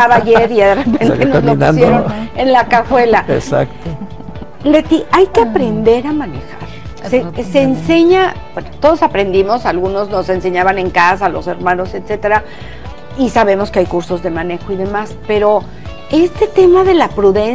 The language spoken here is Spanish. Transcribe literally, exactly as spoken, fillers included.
estaba ayer y de repente nos lo pusieron en la cajuela. Exacto. Leti, hay que aprender a manejar. Se, se enseña, bueno, todos aprendimos, algunos nos enseñaban en casa, los hermanos, etcétera, y sabemos que hay cursos de manejo y demás, pero este tema de la prudencia